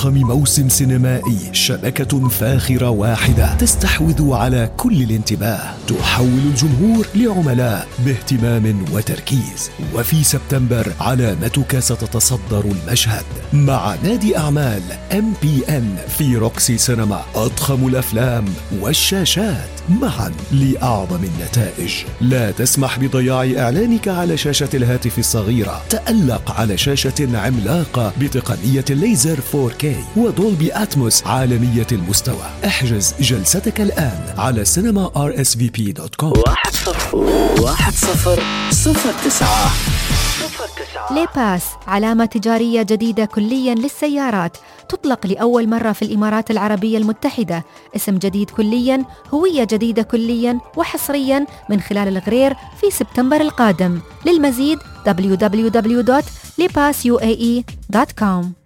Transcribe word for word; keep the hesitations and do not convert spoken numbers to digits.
أضخم موسم سينمائي، شبكة فاخرة واحدة تستحوذ على كل الانتباه، تحول الجمهور لعملاء باهتمام وتركيز. وفي سبتمبر علامتك ستتصدر المشهد مع نادي أعمال إم بي إن في روكسي سينما، أضخم الأفلام والشاشات معا لأعظم النتائج. لا تسمح بضياع إعلانك على شاشة الهاتف الصغيرة، تألق على شاشة عملاقة بتقنية الليزر فور كي ودولبي أتموس عالمية المستوى. احجز جلستك الآن على سينما آر إس في بي دوت كوم. واحد صفر واحد صفر صفر تسعة. ليباس علامة تجارية جديدة كلياً للسيارات، تطلق لأول مرة في الإمارات العربية المتحدة. اسم جديد كلياً، هوية جديدة كلياً وحصرياً من خلال الغرير في سبتمبر القادم. للمزيد دبليو دبليو دبليو دوت ليباس يو إيه إي دوت كوم.